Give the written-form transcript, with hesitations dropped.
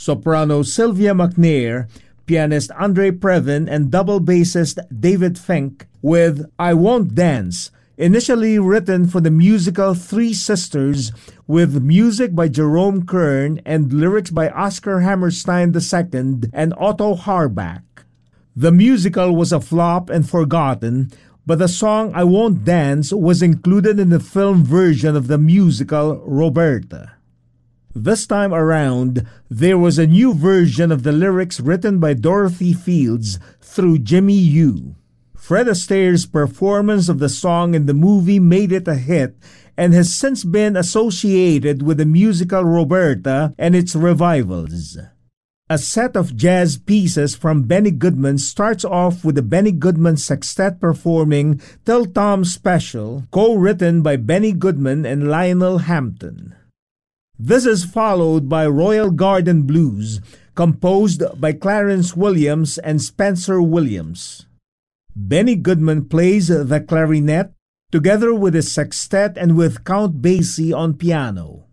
soprano Sylvia McNair, pianist Andre Previn, and double bassist David Fink with I Won't Dance, initially written for the musical Three Sisters with music by Jerome Kern and lyrics by Oscar Hammerstein II and Otto Harbach. The musical was a flop and forgotten, but the song I Won't Dance was included in the film version of the musical Roberta. This time around, there was a new version of the lyrics written by Dorothy Fields through Jimmy Yu. Fred Astaire's performance of the song in the movie made it a hit and has since been associated with the musical Roberta and its revivals. A set of jazz pieces from Benny Goodman starts off with the Benny Goodman Sextet performing Till Tom Special, co-written by Benny Goodman and Lionel Hampton. This is followed by Royal Garden Blues, composed by Clarence Williams and Spencer Williams. Benny Goodman plays the clarinet together with his sextet and with Count Basie on piano.